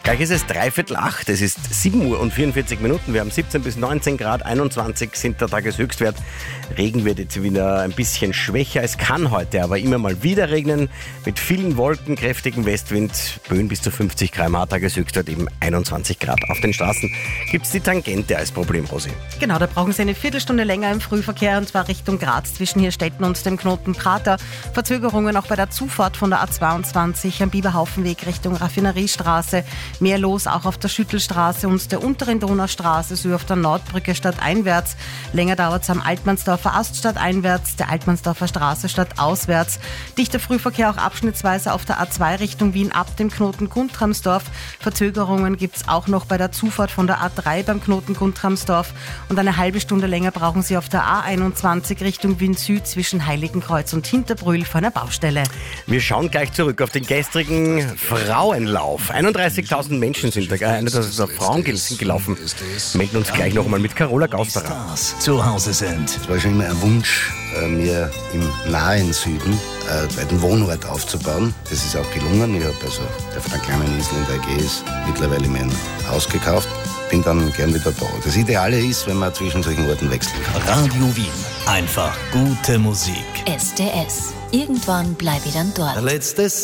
Gleich ist es 7:45, es ist 7:44 Uhr. Wir haben 17 bis 19 Grad, 21 sind der Tageshöchstwert. Regen wird jetzt wieder ein bisschen schwächer. Es kann heute aber immer mal wieder regnen. Mit vielen Wolken, kräftigen Westwind, Böen bis zu 50 km/h, Tageshöchstwert eben 21 Grad. Auf den Straßen gibt es die Tangente als Problem, Rosi. Genau, da brauchen Sie eine Viertelstunde länger im Frühverkehr, und zwar Richtung Graz zwischen Hirstetten und dem Knoten Prater. Verzögerungen auch bei der Zufahrt von der A22 am Biberhaufenweg Richtung Raffineriestraße. Mehr los auch auf der Schüttelstraße und der unteren Donaustraße sowie auf der Nordbrücke stadteinwärts. Länger dauert es am Altmannsdorfer Ast stadteinwärts, der Altmannsdorfer Straße stadtauswärts. Dichter Frühverkehr auch abschnittsweise auf der A2 Richtung Wien ab dem Knoten Guntramsdorf. Verzögerungen gibt es auch noch bei der Zufahrt von der A3 beim Knoten Guntramsdorf. Und eine halbe Stunde länger brauchen Sie auf der A21 Richtung Wien Süd zwischen Heiligenkreuz und Hinterbrühl vor einer Baustelle. Wir schauen gleich zurück auf den gestrigen Frauenlauf. 31.000 Menschen sind Frauen sind gelaufen. Melden uns gleich noch einmal mit Carola Gausterer. Zu Hause sind. Es war schon immer ein Wunsch, mir im nahen Süden einen Wohnort aufzubauen. Das ist auch gelungen. Ich habe von der kleinen Insel in der Ägäis mittlerweile mein Haus gekauft. Bin dann gern wieder da. Das Ideale ist, wenn man zwischen solchen Orten wechseln kann. Radio Wien. Einfach gute Musik. SDS. Irgendwann bleib ich dann dort. Letztes